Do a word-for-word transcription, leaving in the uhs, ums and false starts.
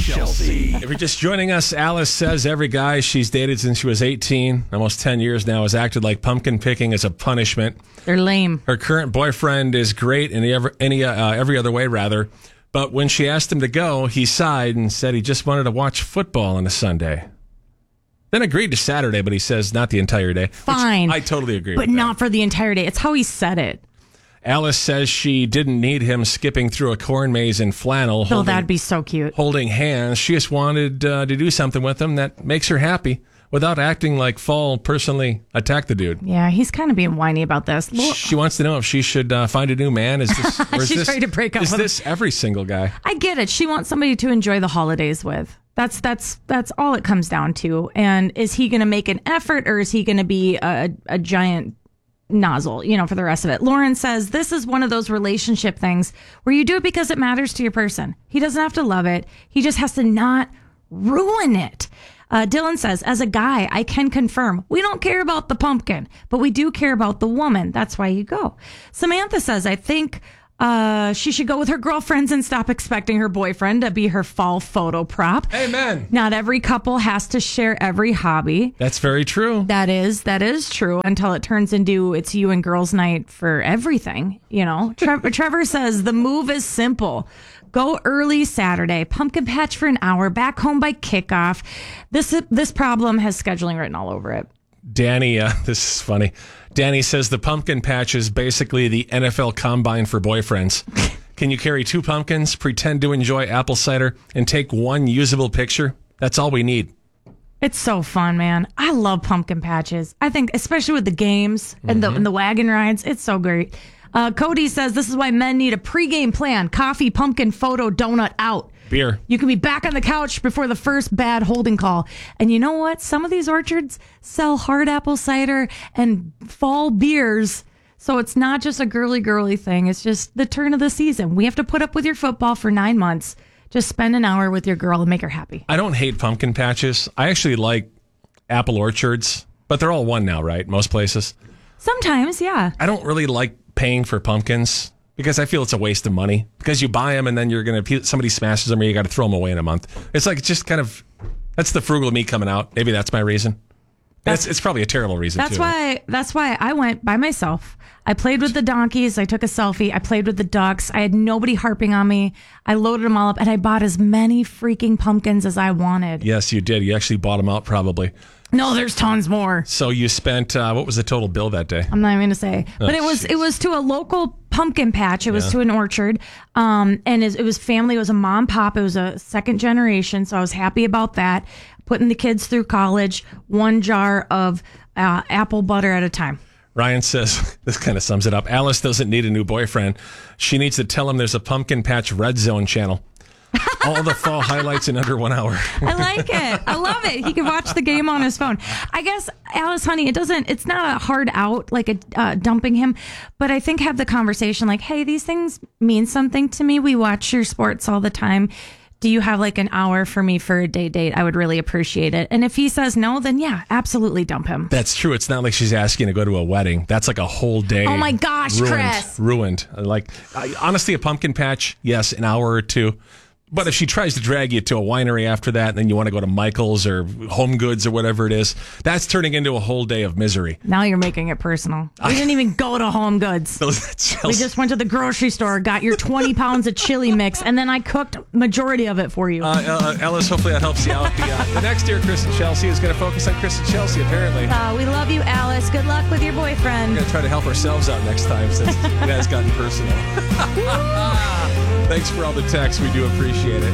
Chelsea. If you're just joining us, Alice says every guy she's dated since she was eighteen, almost ten years now, has acted like pumpkin picking as a punishment. They're lame. Her current boyfriend is great in every, any, uh, every other way, rather. But when she asked him to go, he sighed and said he just wanted to watch football on a Sunday. Then agreed to Saturday, but he says not the entire day. Fine. I totally agree But with not that. for the entire day. It's how he said it. Alice says she didn't need him skipping through a corn maze in flannel. Oh, holding, that'd be so cute. holding hands. She just wanted uh, to do something with him that makes her happy without acting like Fall personally attacked the dude. Yeah, he's kind of being whiny about this. Well, She wants to know if she should uh, find a new man. Is this, or is She's this, ready to break up Is with this every single guy? I get it. She wants somebody to enjoy the holidays with. That's that's that's all it comes down to. And is he going to make an effort, or is he going to be a, a giant nozzle, you know, for the rest of it? Lauren says this is one of those relationship things where you do it because it matters to your person. He doesn't have to love it. He just has to not ruin it. Uh, Dylan says, as a guy, I can confirm we don't care about the pumpkin, but we do care about the woman. That's why you go. Samantha says, I think uh, she should go with her girlfriends and stop expecting her boyfriend to be her fall photo prop. Amen. Not every couple has to share every hobby. That's very true. That is, that is true until it turns into it's you and girls night for everything. You know, Trevor, Trevor says the move is simple. Go early Saturday, pumpkin patch for an hour, back home by kickoff. This this problem has scheduling written all over it. Danny, uh, this is funny. Danny says the pumpkin patch is basically the N F L combine for boyfriends. Can you carry two pumpkins, pretend to enjoy apple cider, and take one usable picture? That's all we need. It's so fun, man. I love pumpkin patches. I think, especially with the games and the and the wagon rides, it's so great. Uh, Cody says this is why men need a pregame plan. Coffee, pumpkin, photo, donut, out. Beer. You can be back on the couch before the first bad holding call. And you know what? Some of these orchards sell hard apple cider and fall beers. So it's not just a girly, girly thing. It's just the turn of the season. We have to put up with your football for nine months. Just spend an hour with your girl and make her happy. I don't hate pumpkin patches. I actually like apple orchards, but they're all one now, right? Most places. Sometimes, yeah. I don't really like paying for pumpkins because I feel it's a waste of money because you buy them and then you're going to, somebody smashes them or you got to throw them away in a month. It's like, it's just kind of, that's the frugal me coming out. Maybe that's my reason. That's, it's probably a terrible reason That's too. why, that's why I went by myself. I played with the donkeys. I took a selfie. I played with the ducks. I had nobody harping on me. I loaded them all up and I bought as many freaking pumpkins as I wanted. Yes, you did. You actually bought them out probably. No, there's tons more. So you spent, uh, what was the total bill that day? I'm not even going to say, Oh, but it was geez. it was to a local pumpkin patch. It was Yeah. to an orchard, um, and it, it was family. It was a mom pop. It was a second generation, so I was happy about that. Putting the kids through college, one jar of uh, apple butter at a time. Ryan says, this kind of sums it up. Alice doesn't need a new boyfriend. She needs to tell him there's a Pumpkin Patch Red Zone channel. All the fall highlights in under one hour. I like it. I love it. He can watch the game on his phone. I guess, Alice, honey, it doesn't, it's not a hard out, like a uh, dumping him, but I think have the conversation like, hey, these things mean something to me. We watch your sports all the time. Do you have like an hour for me for a day date? I would really appreciate it. And if he says no, then yeah, absolutely dump him. That's true. It's not like she's asking to go to a wedding. That's like a whole day. Oh my gosh, ruined, Chris. Ruined. Like, I, honestly, a pumpkin patch, yes, an hour or two. But if she tries to drag you to a winery after that, and then you want to go to Michael's or Home Goods or whatever it is, that's turning into a whole day of misery. Now you're making it personal. We didn't even go to Home Goods. We just went to the grocery store, got your twenty pounds of chili mix, and then I cooked majority of it for you. Uh, uh, Ellis, hopefully that helps you out. The, uh, the next year, Chris and Chelsea is going to focus on Chris and Chelsea, apparently. Uh, we love you, Alice. Good luck with your boyfriend. We're going to try to help ourselves out next time since it has gotten personal. Thanks for all the texts. We do appreciate it.